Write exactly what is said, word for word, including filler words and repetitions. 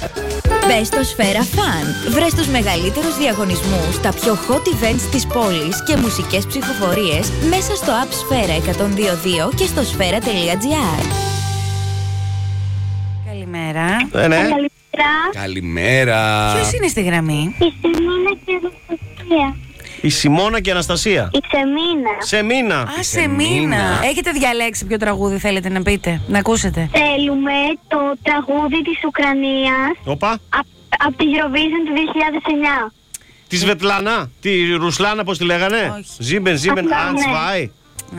Μπες στο Σφαίρα Φαν. Βρες τους μεγαλύτερους διαγωνισμούς, τα πιο hot events της πόλης και μουσικές ψηφοφορίες μέσα στο app Σφαίρα εκατόν δύο δύο και στο σφαίρα τελεία τζι άρ. Καλημέρα. Ε, ναι. Καλημέρα. Καλημέρα. Ποιος είναι στη γραμμή? Η Σεμίνα και η Αναστασία. Η Σιμώνα και η Αναστασία. Η Σεμίνα. Σεμίνα. Α, σε μήνα. Έχετε διαλέξει ποιο τραγούδι θέλετε να πείτε, να ακούσετε? Θέλουμε το τραγούδι της Ουκρανίας Οπα. από τη Eurovision του δύο χιλιάδες εννιά. Τη Σβετλάνα. Τη Ρουσλάνα, πώς τη λέγανε. Όχι. Ζίμπεν, Ζίμπεν, Απλά, Αντς ναι. Βάι.